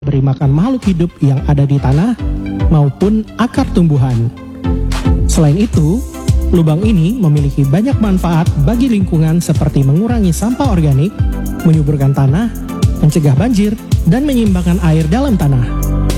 memberi makan makhluk hidup yang ada di tanah maupun akar tumbuhan. Selain itu, lubang ini memiliki banyak manfaat bagi lingkungan seperti mengurangi sampah organik, menyuburkan tanah, mencegah banjir, dan menyeimbangkan air dalam tanah.